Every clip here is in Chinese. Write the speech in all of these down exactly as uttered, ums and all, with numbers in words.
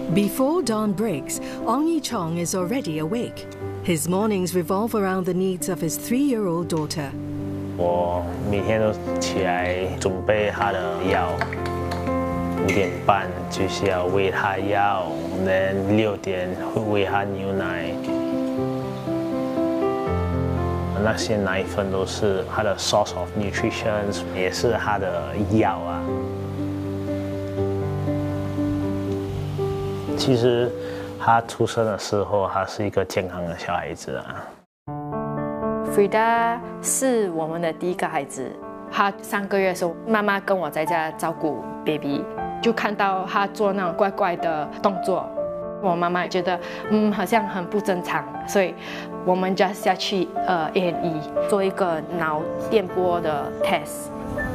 Before dawn breaks, Ong Yi Chong is already awake. His mornings revolve around the needs of his three-year-old daughter. 我每天都起来准备他的药，五点半就是要喂他药，然后六点会喂他牛奶。那些奶粉都是他的 source of nutrition， 也是他的药啊。其实他出生的时候，他是一个健康的小孩子啊。 Frida 是我们的第一个孩子，她三个月的时候，妈妈跟我在家照顾 baby， 就看到她做那种怪怪的动作，我妈妈觉得嗯好像很不正常，所以我们就下去呃 A and E 做一个脑电波的 test。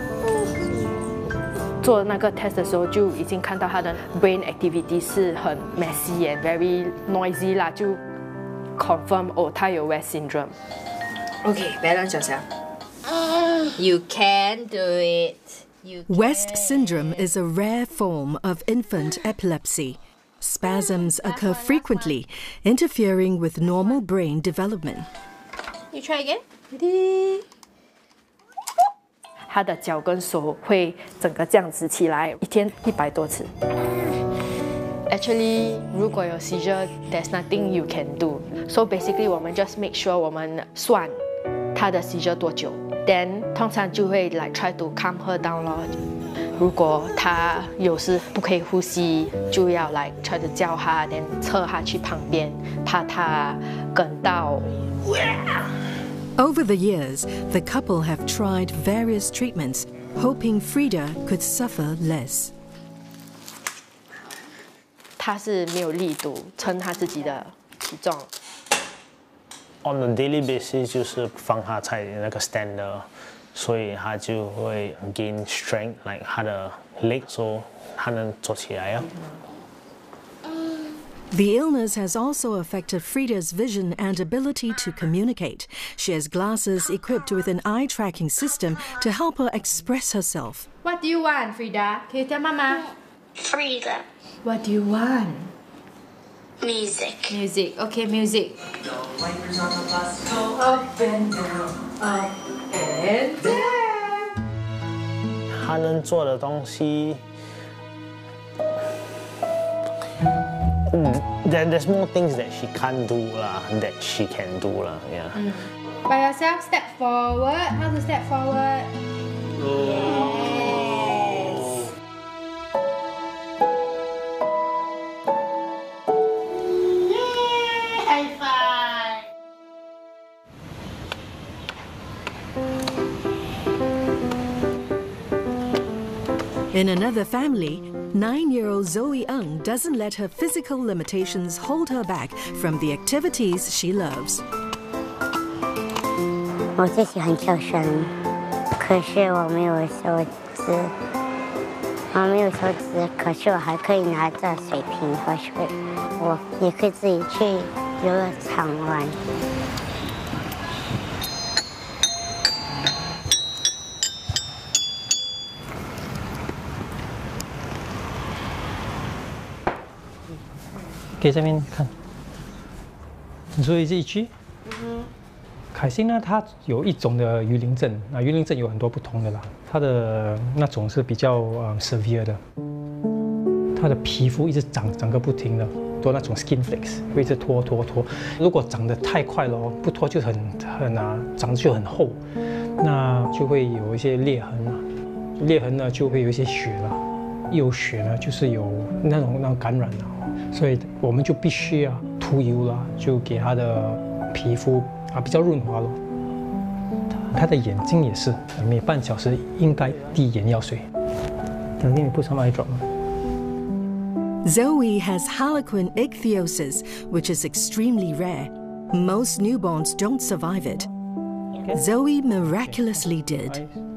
做那个 test 的时候，就已经看到她的 brain activity 是很 messy and very noisy 啦，就 confirm 哦，她有 West syndrome。 Okay, balance yourself. You can do it. You can. West syndrome is a rare form of infant epilepsy. Spasms occur frequently, interfering with normal brain development. You try again. Ready? 他的脚跟手会整个这样子起来，一天一百多次。Actually， 如果有 seizure， there's nothing you can do. So basically， 我们 just make sure 我们算他的 seizure 多久 ，then 通常就会 like try to calm her down 咯。如果他有时不可以呼吸，就要 like try to 叫他 ，then 侧他去旁边，怕他哽到。 Over the years, the couple have tried various treatments, hoping Frida could suffer less. 他是没有力度撑他自己的体重。 On a daily basis 就是放他在那个 stand， 所以他就会 gain strength， like 他的 leg， so 他能坐起来啊。 The illness has also affected Frida's vision and ability to communicate. She has glasses equipped with an eye tracking system to help her express herself. What do you want, Frida? Can you tell Mama? Frida. What do you want? Music. Music. Okay, music. Wipers on the bus go up and down, up and down. 他能做的东西。There, there's more things that she can't do lah, that she can do lah, yeah. Mm. By yourself, step forward. How to step forward? Yes. Yay! High five! In another family, nine-year-old Zoe Ng doesn't let her physical limitations hold her back from the activities she loves. 我最喜欢跳绳，可是我没有手指，我没有手指，可是我还可以拿着水瓶喝水，我也可以自己去游乐场玩。 给这边看，你说这一句。嗯。凯欣呢，它有一种的鱼鳞症，啊，鱼鳞症有很多不同的啦，它的那种是比较呃 severe 的，它的皮肤一直长，长个不停的，多那种 skin flakes 会一直脱脱脱，如果长得太快了哦，不脱就很很啊，长得就很厚，那就会有一些裂痕嘛，裂痕呢就会有一些血了，一有血呢就是有那种那种感染了。所以我们就必须啊涂油啦，就给他的皮肤啊比较润滑咯。他的眼睛也是每半小时应该滴眼药水。想给你put some eye drop 吗？ Zoe has harlequin ichthyosis, which is extremely rare. Most newborns don't survive it. Zoe miraculously did.